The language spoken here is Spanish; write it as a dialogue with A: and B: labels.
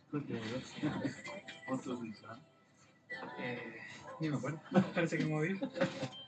A: Otro utilizado.
B: Ni me acuerdo. Parece que me moví.